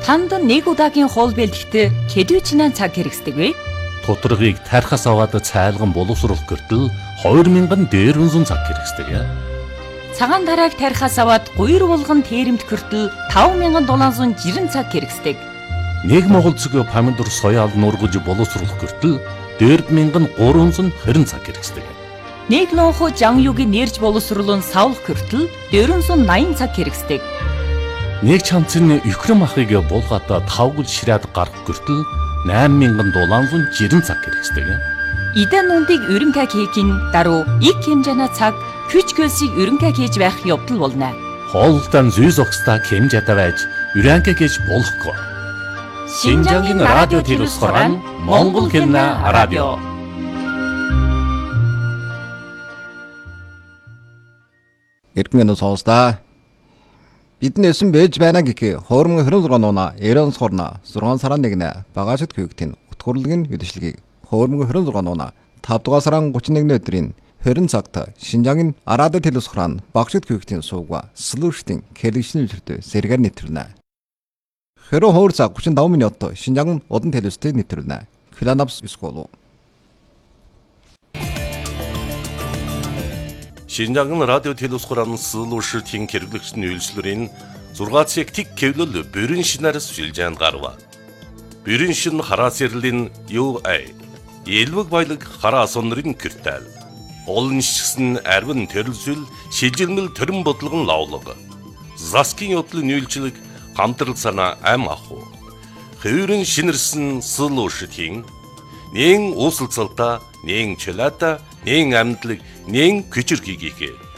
Танд нэг удаагийн хоол бэлтгэхэд хэдий чинаа цаг хэрэгсдэг вэ? Тутаргыг тархаас аваад цайлган боловсруулах гэртэл 2000 дээрвэн цаг хэрэгсдэг. Цагаан тарааг тархаас аваад гуйр булган тэрэмт хүртэл 5760 цаг хэрэгсдэг. Нэг монгол цэг помидор соёал нургаж боловсруулах гэртэл 4320 цаг хэрэгсдэг. Нэг лонхо жангюгийн нэрж боловсруулан савлах хүртэл 480 цаг хэрэгсдэг. Нэг чанцын өхрөм ахыг булгаата тавгал ширээд гарах гэртэл 8760 цаг хэрэгсдэг. Идэн нүндийг өрөнгө хийхин даруй их хэмжээний цаг хүч хөлсийг өрөнгө хийж байх явдал болно. Хоолтон зүй зогсдоо хэмжээтэй байж өрөнгө хийж болохгүй. Шинжангийн радио телевиз хорон Монгол хэлний радио. Иргэн сонсдаа бидний эсэн бэж байна гэхээ хоормон 26 нуна 90 хорна 6 сарын 1-нд багажид хүйгтийн утгуурлын үдэшлэгийг хоормон 26 нуна 5 дугаар сарын 31-ний өдрийн 20 цагт Шинжангийн радио телевиз хорон багажид хүйгтийн сууга слуштын кэлэгшний үлрэлт сэргээр нэвтрэнэ. Хэрэв хоор цаг 35 минут Шинжангийн удан телевизтэй нэвтрэнэ. Кланапс скол. Шинжангийн радио телевиз хорон слуштын кэлэгшний үйлчлэрийн 6 цаг тик кэвлэл бүрэн шинараас шилжээнд гарва. Бүрэн шин хараа сэрлэн UA Элвэг баялаг хараа сонрын кэртэл. Олон шигсэн арвин төрөлсөл шилжилмэл төрөн бодлогон лавлаг. Заскин yoдлын үйлчлэг хамтрал санаа ам аху. Хөврөн шинэрсэн слуштын нэн усалцалта, нэн чилата, нэн амтлаг, нэн küçürkigihe.